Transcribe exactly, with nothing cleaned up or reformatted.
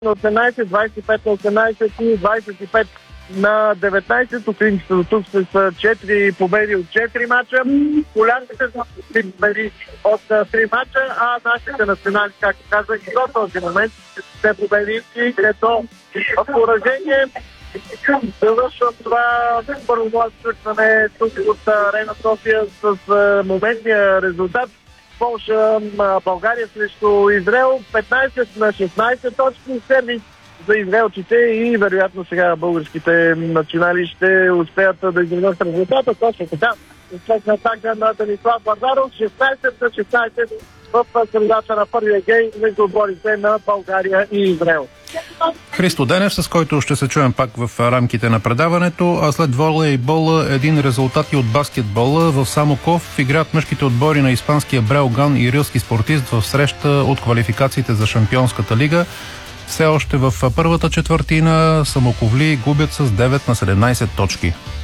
на осемнайсет, двайсет и пет на осемнайсет и двайсет и пет на деветнайсет. Украинците до тук с четири победи от четири мача. Полянките са три победи от три мача, а нашите национали, както казах, до този момент те победи и ето в поражение. Завършвам това първо мое включване тук от Арена София с моментния резултат. Полша, България срещу Израел, петнайсет на шестнайсет точки, сервис за израелците и вероятно сега българските национали ще успеят да изградят резултата. Точно така. Успешна атака на Данислав Вардаров, шестнайсет на шестнайсет в средата на първия гей между отборите на България и Израел. Христо Денев, с който ще се чуем пак в рамките на предаването, а след волейбола един резултат и от баскетбола. В Самоков играят мъжките отбори на испанския Бреоган и рилски спортист в среща от квалификациите за Шампионската лига. Все още в първата четвъртина самоковли губят с девет на седемнайсет точки.